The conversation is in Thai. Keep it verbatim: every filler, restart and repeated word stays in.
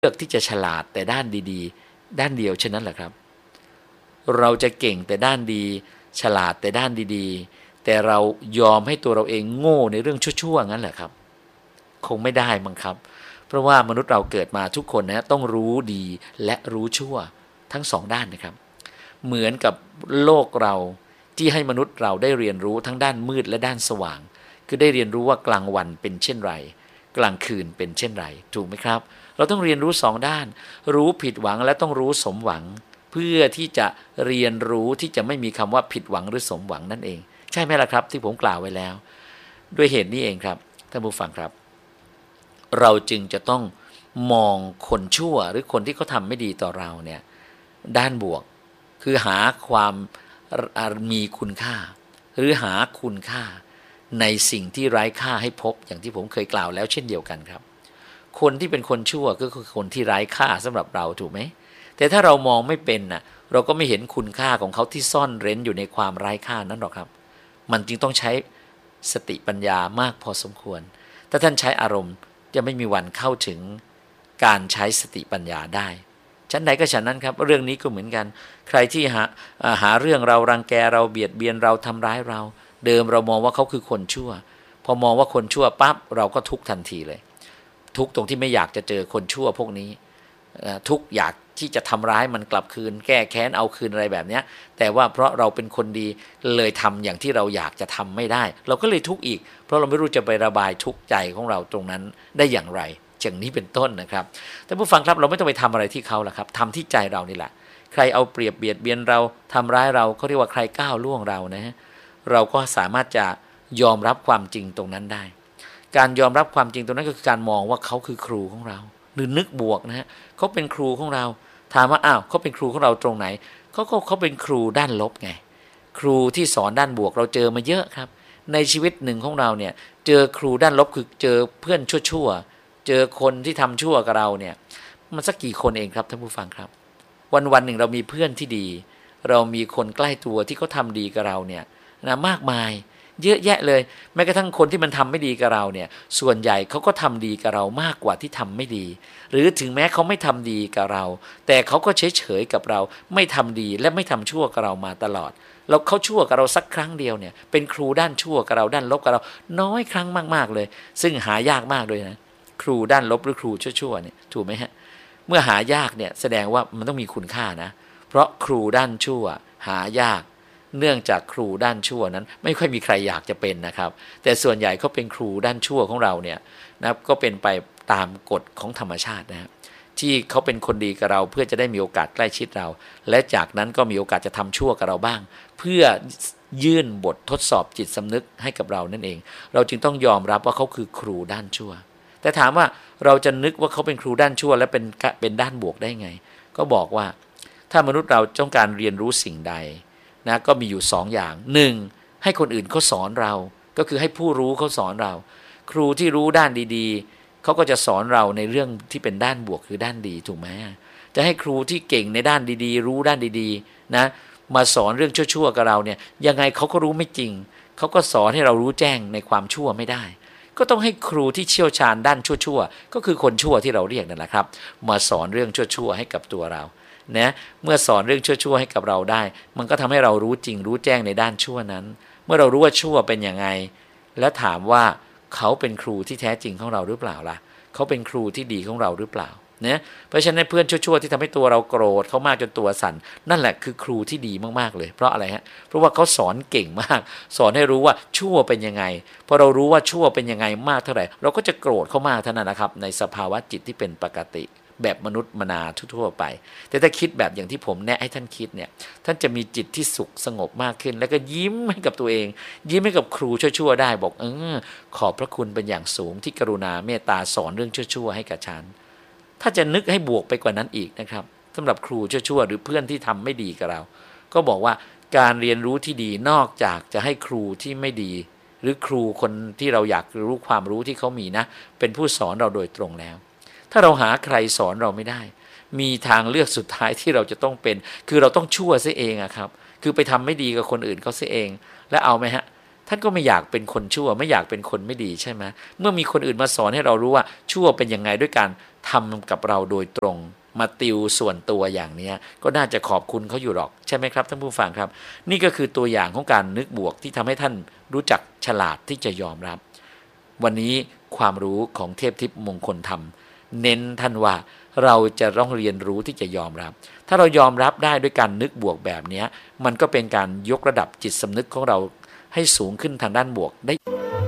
เลือกที่จะฉลาดแต่ด้านดีๆด้านเดียวเช่นนั้นแหละครับเราจะเก่งแต่ด้านดีฉลาดแต่ด้านดีๆแต่เรายอมให้ตัวเราเองโง่ในเรื่องชั่วๆงั้นแหละครับคงไม่ได้มั้งครับเพราะว่ามนุษย์เราเกิดมาทุกคนนะต้องรู้ดีและรู้ชั่วทั้งสองด้านนะครับเหมือนกับโลกเราที่ให้มนุษย์เราได้เรียนรู้ทั้งด้านมืดและด้านสว่างคือได้เรียนรู้ว่ากลางวันเป็นเช่นไรกลางคืนเป็นเช่นไรถูกไหมครับเราต้องเรียนรู้สองด้านรู้ผิดหวังและต้องรู้สมหวังเพื่อที่จะเรียนรู้ที่จะไม่มีคำว่าผิดหวังหรือสมหวังนั่นเองใช่ไหมล่ะครับที่ผมกล่าวไว้แล้วด้วยเหตุนี้เองครับท่านผู้ฟังครับเราจึงจะต้องมองคนชั่วหรือคนที่เขาทำไม่ดีต่อเราเนี่ยด้านบวกคือหาความมีคุณค่าหรือหาคุณค่าในสิ่งที่ไร้ค่าให้พบอย่างที่ผมเคยกล่าวแล้วเช่นเดียวกันครับคนที่เป็นคนชั่วก็คือคนที่ไร้ค่าสำหรับเราถูกไหมแต่ถ้าเรามองไม่เป็นน่ะเราก็ไม่เห็นคุณค่าของเขาที่ซ่อนเร้นอยู่ในความไร้ค่านั้นหรอกครับมันจึงต้องใช้สติปัญญามากพอสมควรถ้าท่านใช้อารมณ์จะไม่มีวันเข้าถึงการใช้สติปัญญาได้ชั้นใดก็ฉันนั้นครับเรื่องนี้ก็เหมือนกันใครที่หาหาเรื่องเรารังแกเราเบียดเบียนเราทำร้ายเราเดิมเรามองว่าเขาคือคนชั่วพอมองว่าคนชั่วปั๊บเราก็ทุกข์ทันทีเลยทุกข์ตรงที่ไม่อยากจะเจอคนชั่วพวกนี้ทุกข์อยากที่จะทำร้ายมันกลับคืนแก้แค้นเอาคืนอะไรแบบนี้แต่ว่าเพราะเราเป็นคนดีเลยทำอย่างที่เราอยากจะทำไม่ได้เราก็เลยทุกข์อีกเพราะเราไม่รู้จะไประบายทุกข์ใจของเราตรงนั้นได้อย่างไรอย่างนี้เป็นต้นนะครับแต่ผู้ฟังครับเราไม่ต้องไปทำอะไรที่เขาล่ะครับทำที่ใจเรานี่แหละใครเอาเปรียบเบียดเบียนเราทำร้ายเราเขาเรียกว่าใครก้าวล่วงเรานะฮะเราก็สามารถจะยอมรับความจริงตรงนั้นได้การยอมรับความจริงตรงนั้นก็คือการมองว่าเขาคือครูของเราหรือนึกบวกนะฮะเขาเป็นครูของเราถามว่าอ้าวเขาเป็นครูของเราตรงไหนเขาก็เขาเป็นครูด้านลบไงครูที่สอนด้านบวกเราเจอมาเยอะครับในชีวิตหนึ่งของเราเนี่ยเจอครูด้านลบคือเจอเพื่อนชั่วๆเจอคนที่ทำชั่วกับเราเนี่ยมันสักกี่คนเองครับท่านผู้ฟังครับวันวันหนึ่งเรามีเพื่อนที่ดีเรามีคนใกล้ตัวที่เขาทำดีกับเราเนี่ยนะมากมายเยอะแยะเลยแม้กระทั่งคนที่มันทำไม่ดีกับเราเนี่ยส่วนใหญ่เขาก็ทำดีกับเรามากกว่าที่ทำไม่ดีหรือถึงแม้เขาไม่ทำดีกับเราแต่เขาก็เฉยเฉยกับเราไม่ทำดีและไม่ทำชั่วกับเรามาตลอดแล้วเขาชั่วกับเราสักครั้งเดียวเนี่ยเป็นครูด้านชั่วกับเราด้านลบกับเราน้อยครั้งมากๆเลยซึ่งหายากมากเลยนะครูด้านลบหรือครูชั่วๆเนี่ยถูกไหมฮะเมื่อหายากเนี่ยแสดงว่ามันต้องมีคุณค่านะเพราะครูด้านชั่วหายากเนื่องจากครูด้านชั่วนั้นไม่ค่อยมีใครอยากจะเป็นนะครับแต่ส่วนใหญ่เขาเป็นครูด้านชั่วของเราเนี่ยนะก็เป็นไปตามกฎของธรรมชาตินะที่เขาเป็นคนดีกับเราเพื่อจะได้มีโอกาสใกล้ชิดเราและจากนั้นก็มีโอกาสจะทำชั่วกับเราบ้างเพื่อยื่นบททดสอบจิตสำนึกให้กับเรานั่นเองเราจึงต้องยอมรับว่าเขาคือครูด้านชั่วแต่ถามว่าเราจะนึกว่าเขาเป็นครูด้านชั่วและเป็นเป็นด้านบวกได้ไงก็บอกว่าถ้ามนุษย์เราต้องการเรียนรู้สิ่งใดนะก็มีอยู่สองอย่างหนึ่งให้คนอื่นเขาสอนเราก็คือให้ผู้รู้เขาสอนเราครูที่รู้ด้านดีๆเขาก็จะสอนเราในเรื่องที่เป็นด้านบวกคือด้านดีถูกไหมจะให้ครูที่เก่งในด้านดีๆรู้ด้านดีๆนะมาสอนเรื่องชั่วๆกับเราเนี่ยยังไงเขาก็รู้ไม่จริงเขาก็สอนให้เรารู้แจ้งในความชั่วไม่ได้ก็ต้องให้ครูที่เชี่ยวชาญด้านชั่วๆก็คือคนชั่วที่เราเรียกนั่นแหละครับมาสอนเรื่องชั่วๆให้กับตัวเรานะเมื่อสอนเรื่องชั่วๆให้กับเราได้มันก็ทำให้เรารู้จริงรู้แจ้งในด้านชั่วนั้นเมื่อเรารู้ว่าชั่วเป็นยังไงแล้วถามว่าเขาเป็นครูที่แท้จริงของเราหรือเปล่าล่ะเขาเป็นครูที่ดีของเราหรือเปล่านะเพราะฉะนั้นเพื่อนชั่วๆที่ทำให้ตัวเราโกรธเขามากจนตัวสั่นนั่นแหละคือครูที่ดีมากๆเลยเพราะอะไรฮะเพราะว่าเขาสอนเก่งมากสอนให้รู้ว่าชั่วเป็นยังไงพอเรารู้ว่าชั่วเป็นยังไงมากเท่าไหร่เราก็จะโกรธเขามากเท่านั้นนะครับในสภาวะจิตที่เป็นปกติแบบมนุษย์มนาทั่วๆไปแต่ถ้าคิดแบบอย่างที่ผมแนะให้ท่านคิดเนี่ยท่านจะมีจิตที่สุขสงบมากขึ้นแล้วก็ยิ้มให้กับตัวเองยิ้มให้กับครูชั่วๆได้บอกเออขอบพระคุณเป็นอย่างสูงที่กรุณาเมตตาสอนเรื่องชั่วๆให้กับฉันถ้าจะนึกให้บวกไปกว่านั้นอีกนะครับสำหรับครูชั่วๆหรือเพื่อนที่ทำไม่ดีกับเราก็บอกว่าการเรียนรู้ที่ดีนอกจากจะให้ครูที่ไม่ดีหรือครูคนที่เราอยากรู้ความรู้ที่เขามีนะเป็นผู้สอนเราโดยตรงแล้วถ้าเราหาใครสอนเราไม่ได้มีทางเลือกสุดท้ายที่เราจะต้องเป็นคือเราต้องชั่วซะเองอะครับคือไปทำไม่ดีกับคนอื่นเขาซะเองแล้วเอาไหมฮะท่านก็ไม่อยากเป็นคนชั่วไม่อยากเป็นคนไม่ดีใช่ไหมเมื่อมีคนอื่นมาสอนให้เรารู้ว่าชั่วเป็นยังไงด้วยการทำกับเราโดยตรงมาติวส่วนตัวอย่างนี้ก็น่าจะขอบคุณเขาอยู่หรอกใช่ไหมครับท่านผู้ฟังครับนี่ก็คือตัวอย่างของการนึกบวกที่ทำให้ท่านรู้จักฉลาดที่จะยอมรับวันนี้ความรู้ของเทพทิพย์มงคลธรรมเน้นท่านว่าเราจะต้องเรียนรู้ที่จะยอมรับถ้าเรายอมรับได้ด้วยการนึกบวกแบบนี้มันก็เป็นการยกระดับจิตสำนึกของเราให้สูงขึ้นทางด้านบวกได้